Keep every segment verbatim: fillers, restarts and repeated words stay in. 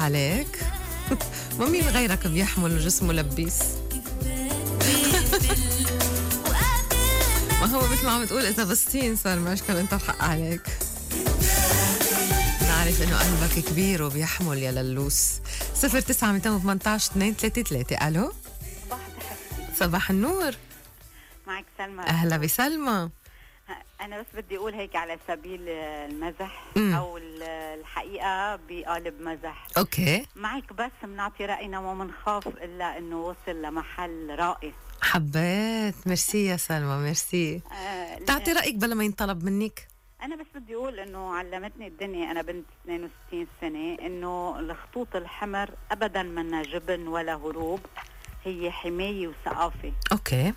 عليك. ما مين غيرك بيحمل جسمه لبيس. ما هو مثل ما عم تقول إذا بسطين صار مشكل أنت الحق عليك. نعرف إنه قلبك كبير وبيحمل يا للوس. صفر تسعة ميتين وثمانتعش اثنين ثلاثة ثلاثة. ألو صباح النور. معك سلمى. أهلا بسلمى. أنا بس بدي أقول هيك على سبيل المزح مم. أو الحقيقة بقالب مزح. أوكي معك بس بنعطي رأينا وما منخاف إلا إنه وصل لمحل رائع. حبيت. ميرسي يا سلمى ميرسي. آه تعطي رأيك بلا ما ينطلب منك. أنا بس بدي أقول إنه علمتني الدنيا، أنا بنت اثنين وستين سنة، إنه الخطوط الحمر أبدا منا جبن ولا هروب، هي حماية وثقافة. أوكي.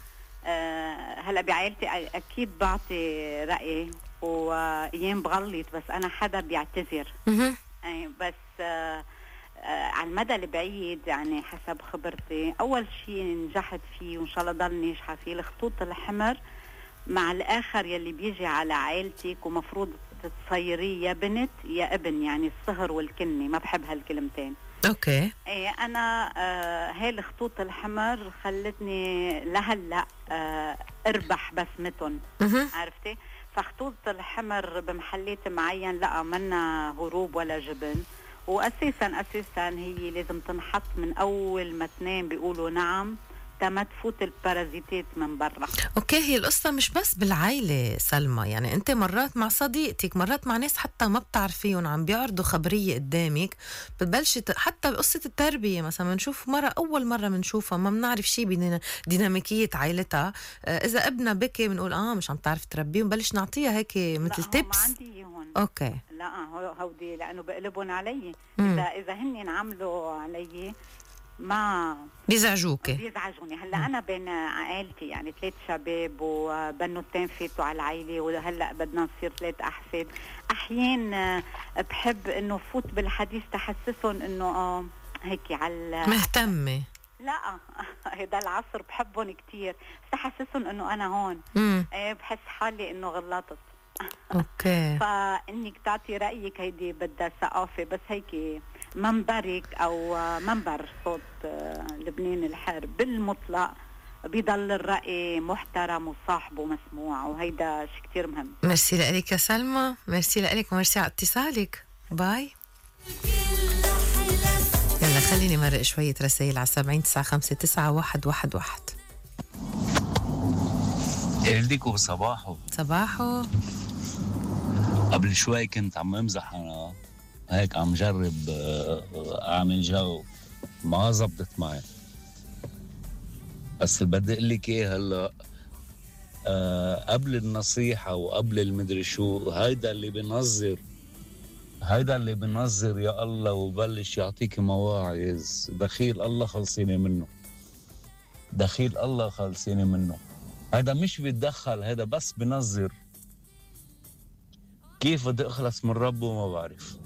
أه هلا بعائلتي اكيد بعطي رايي وايام بغلط، بس انا حدا بيعتذر. اها يعني بس أه أه على المدى البعيد، يعني حسب خبرتي اول شيء نجحت فيه وان شاء الله ضل ناجحه فيه الخطوط الحمر مع الاخر يلي بيجي على عائلتك، ومفروض تصيريه يا بنت يا ابن، يعني الصهر والكنه، ما بحب هالكلمتين. اوكي. ايه انا آه هاي الخطوط الحمر خلتني لهلا آه اربح بسمتهم. عرفتي؟ فخطوط الحمر بمحلات معين لا منا هروب ولا جبن، واساسا اساسا هي لازم تنحط من اول ما تنام، بيقولوا نعم ما تفوت البارازيتات من برا. اوكي. هي القصة مش بس بالعائلة سلمى، يعني انت مرات مع صديقتك، مرات مع ناس حتى ما بتعرفيهم عم بيعرضوا خبرية قدامك، بتبلشي ت... حتى بقصة التربية مثلا بنشوف مرة أول مرة بنشوفها ما بنعرف شيء بديناميكية عائلتها، آه إذا ابنها بكي بنقول اه مش عم تعرف تربيه، ونبلش نعطيها هيك مثل تيبس. ما عندي هون. اوكي. لا هودي لأنه بقلبون علي. إذا إذا هن عملوا علي ما بيزعجوك. بيزعجوني. هلا م. انا بين عائلتي يعني ثلاث شباب وبنوتين فاتوا على العائله، وهلا بدنا نصير ثلاث احفاد. احيانا بحب انه فوت بالحديث تحسسهم انه اه هيك على مهتمه. لا هذا العصر بحبهم كتير، بس تحسسهم انه انا هون. ايه بحس حالي انه غلطت. اوكي. فانك تعطي رايك هيدي بدها ثقافه، بس هيك منبرك او منبر صوت لبنان الحر بالمطلق بيضل الرأي محترم وصاحبه مسموع، وهيدا شيء كتير مهم. ميرسي لك يا سلمى، ميرسي لك وميرسي على اتصالك. باي. يلا خليني مرق شوية رسائل على سبعين تسعة خمسة تسعة واحد واحد واحد. إلديكو صباحو. صباحو. قبل شوي كنت عم امزح انا هيك، عم جرب اعمل جو، ما زبطت معي. بس بدي اقول لك ايه هلا، أه قبل النصيحه وقبل المدري شو، هيدا اللي بنظر هيدا اللي بنظر يا الله وبلش يعطيك مواعظ. دخيل الله خلصيني منه، دخيل الله خلصيني منه. هيدا مش بيتدخل، هيدا بس بنظر. كيف بدي اخلص من ربه ما بعرف.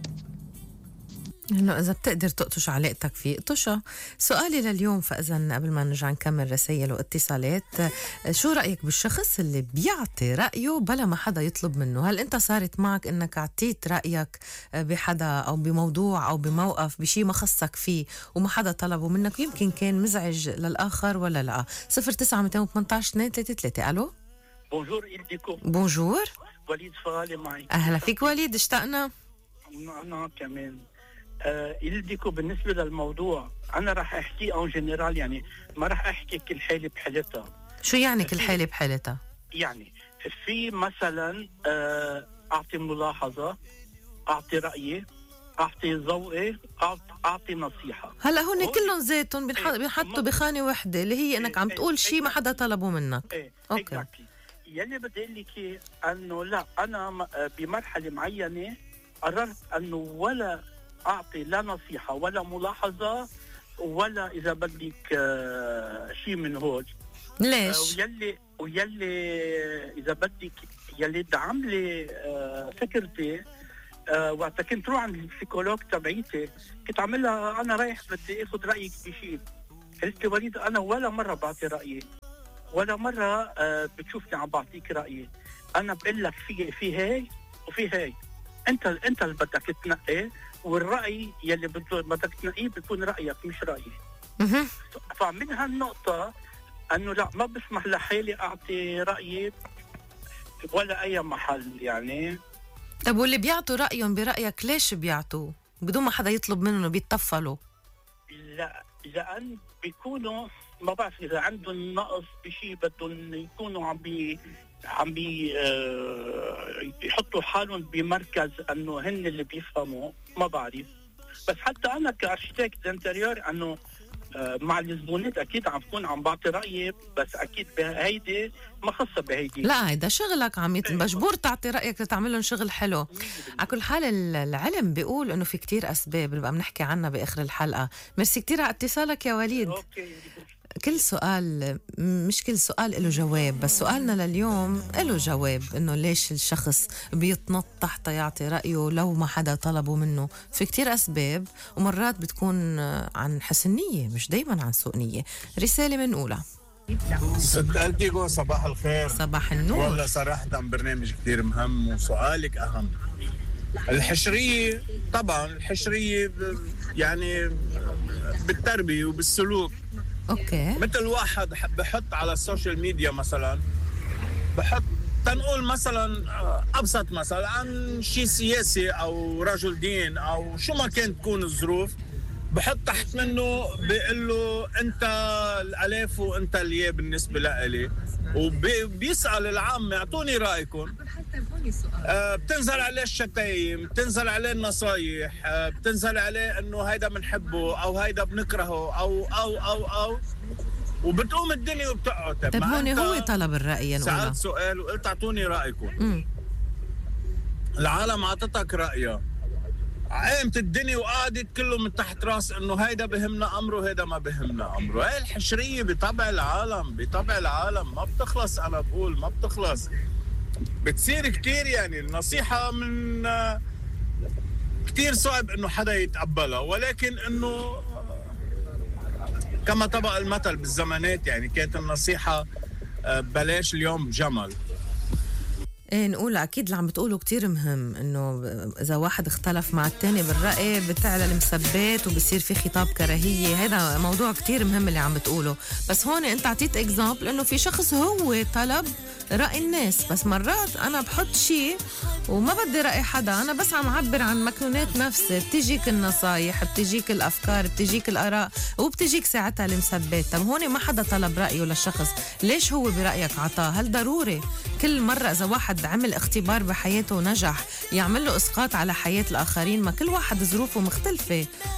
انه اذا بتقدر تقطش علاقتك فيه اقطشها. سؤالي لليوم، فاذا قبل ما نرجع نكمل رسائل واتصالات، شو رايك بالشخص اللي بيعطي رايه بلا ما حدا يطلب منه؟ هل انت صارت معك انك اعطيت رايك بحدا او بموضوع او بموقف بشي ما خصك فيه وما حدا طلبه منك، يمكن كان مزعج للاخر ولا لا؟ صفر تسعة ميتين وثمانتعش اثنين ثلاثة ثلاثة. الو بونجور إلديكو. بونجور. وليد فغالي معي. اهلا فيك وليد، اشتقنا. انا كمان. آه إلديكو بالنسبه للموضوع انا راح احكي اون جنرال، يعني ما راح احكي كل حاله بحالتها. شو يعني كل حاله بحالتها؟ يعني في مثلا آه اعطي ملاحظه، اعطي رايي، اعطي ذوقي، اعطي نصيحه. هلا هون كلهم زيتهم بنحطوا بخانه وحده اللي هي انك عم تقول شيء ما حدا طلبه منك. ايه اوكي. exactly. يلي بدي اقول لك انه لا، انا بمرحله معينه قررت انه ولا اعطي لا نصيحه ولا ملاحظه ولا اذا بدك آه شيء من هول. ليش؟ آه ويلي ويلي اذا بدك يلي دعم لي آه فكرتي آه وقت كنت روح عند البسيكولوج تبعيتي، كنت عاملها انا رايح بدي اخذ رايك بشيء. قلت وليد انا ولا مره بعطي رايي ولا مره آه بتشوفني عم بعطيك رايي، انا بقول لك في في هاي وفي هاي، انت انت اللي بدك تنقي والرأي يلي بدك تنقيه بيكون رأيك مش رأيي. فمن هالنقطة أنه لا، ما بسمح لحالي أعطي رأيي ولا أي محل يعني. طب واللي بيعطوا رأيهم برأيك ليش بيعطوا بدون ما حدا يطلب منهم بيتطفلوا؟ لا، لأن بيكونوا ما بعرف إذا عندهم نقص بشيء، بدهم يكونوا عم بي عم بي آه يحطوا حالهم بمركز انه هن اللي بيفهموا. ما بعرف، بس حتى انا كارشيتكت انتريور انه آه مع الزبونات اكيد عم بكون عم بعطي رايي، بس اكيد بهيدي ما خاصه بهيدي. لا هيدا شغلك، عم مجبور تعطي رايك لتعمل لهم شغل حلو. على كل حال العلم بيقول انه في كتير اسباب بنبقى بنحكي عنها باخر الحلقه. ميرسي كتير على اتصالك يا وليد. أوكي. كل سؤال، مش كل سؤال له جواب، بس سؤالنا لليوم له جواب، انه ليش الشخص بيتنط تحت يعطي رأيه لو ما حدا طلبه منه. في كتير اسباب، ومرات بتكون عن حسن نية، مش دايما عن سوء نية. رسالة من أولى. ست أنتيغو، صباح الخير. صباح النور. والله صراحة برنامج كتير مهم وسؤالك أهم. الحشرية طبعا الحشرية يعني بالتربية وبالسلوك. اوكي. مثل واحد بحط على السوشيال ميديا مثلا، بحط تنقول مثلا ابسط مثلا عن شيء سياسي او رجل دين او شو ما كانت تكون الظروف، بحط تحت منه بيقول له انت الالف وانت الياء بالنسبه لإلي، وبيسال العامه اعطوني رايكم. آه بتنزل عليه الشتايم، بتنزل عليه النصايح، آه بتنزل عليه انه هيدا بنحبه او هيدا بنكرهه او او او او وبتقوم الدنيا وبتقعد. طيب هون هو طلب الراي. سألت سؤال وقلت اعطوني رايكم. م. العالم عطتك رايها، قامت الدنيا وقعدت كله من تحت راس انه هيدا بهمنا امره هيدا ما بهمنا امره. هاي الحشريه بطبع العالم، بطبع العالم ما بتخلص. انا بقول ما بتخلص، بتصير كتير. يعني النصيحه من كتير صعب انه حدا يتقبلها، ولكن انه كما طبق المثل بالزمانات، يعني كانت النصيحه بلاش اليوم جمل. ايه نقول اكيد اللي عم بتقوله كتير مهم، انه اذا واحد اختلف مع التاني بالرأي بتعلى المسبات وبصير في خطاب كراهية. هذا موضوع كتير مهم اللي عم بتقوله. بس هون انت عطيت اكزامبل انه في شخص هو طلب رأي الناس، بس مرات انا بحط شيء وما بدي رأي حدا، انا بس عم عبر عن مكنونات نفسي. بتجيك النصايح، بتجيك الافكار، بتجيك الاراء، وبتجيك ساعتها المسبات. طب هون ما حدا طلب رأيه للشخص، ليش هو برأيك عطاه؟ هل ضروري كل مرة اذا واحد عمل اختبار بحياته ونجح يعمل له اسقاط على حياة الاخرين؟ ما كل واحد ظروفه مختلفة.